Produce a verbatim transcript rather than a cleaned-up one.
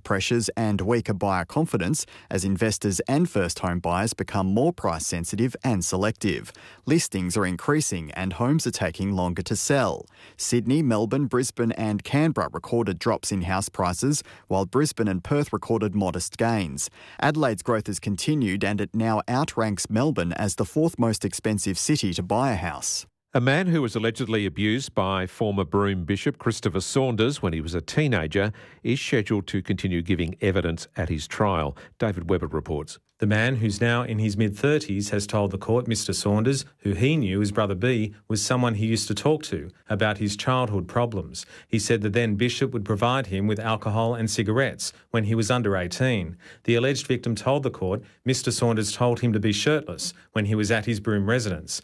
pressures and weaker buyer confidence as investors and first home buyers become more price sensitive and selective. Listings are increasing and homes are taking longer to sell. Sydney, Melbourne, Brisbane and Canberra recorded drops in house prices, while Brisbane and Perth recorded modest gains. Adelaide's growth has continued and it now outranks Melbourne as the fourth most expensive city to buy a house. A man who was allegedly abused by former Broome Bishop Christopher Saunders when he was a teenager is scheduled to continue giving evidence at his trial. David Webber reports. The man, who's now in his mid-thirties, has told the court Mr Saunders, who he knew as Brother B, was someone he used to talk to about his childhood problems. He said the then bishop would provide him with alcohol and cigarettes when he was under eighteen. The alleged victim told the court Mr Saunders told him to be shirtless when he was at his Broome residence.